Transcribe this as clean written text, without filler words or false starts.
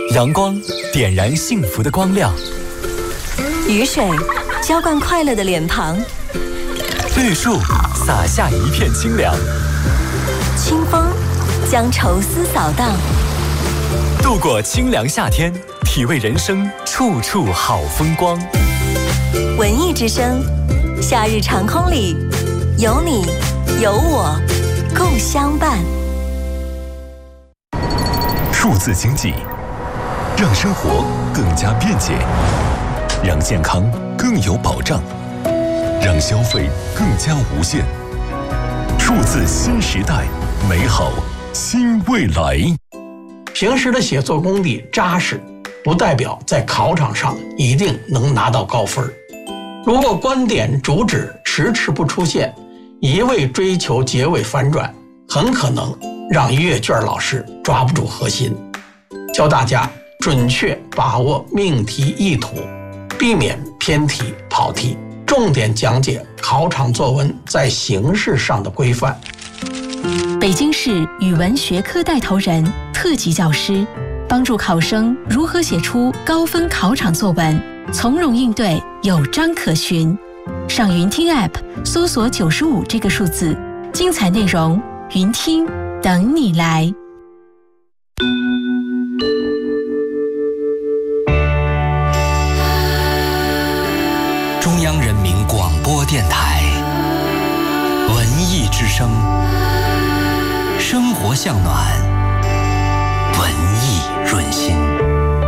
阳光点燃幸福的光亮， 雨水浇灌快乐的脸庞， 绿树洒下一片清凉， 清风将愁思扫荡。 度过清凉夏天，体味人生处处好风光。 文艺之声，夏日长空里，有你有我共相伴。 数字经济让生活更加便捷，让健康更有保障，让消费更加无限。数字新时代，美好新未来。 平时的写作功底扎实，不代表在考场上一定能拿到高分。如果观点主旨迟迟不出现，一味追求结尾反转，很可能让阅卷老师抓不住核心。教大家准确把握命题意图，避免偏题跑题，重点讲解考场作文在形式上的规范。 北京市语文学科带头人、特级教师，帮助考生如何写出高分考场作文，从容应对，有章可循。上云听 App 搜索95这个数字，精彩内容云听等你来。 中央人民广播电台文艺之声，生活向暖，文艺润心。